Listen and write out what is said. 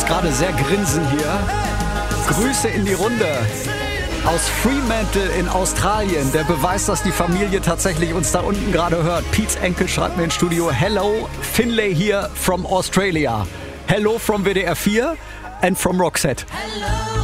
gerade sehr grinsen hier. Grüße in die Runde aus Fremantle in Australien. Der Beweis, dass die Familie tatsächlich uns da unten gerade hört. Piets Enkel schreibt mir ins Studio: Hello, Finlay here from Australia. Hello from WDR 4 and from Roxette.